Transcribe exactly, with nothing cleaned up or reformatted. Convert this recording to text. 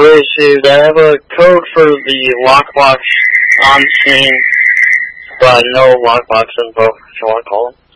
issues. I have a code for the lockbox on scene, but no lockbox info, if you want to call them.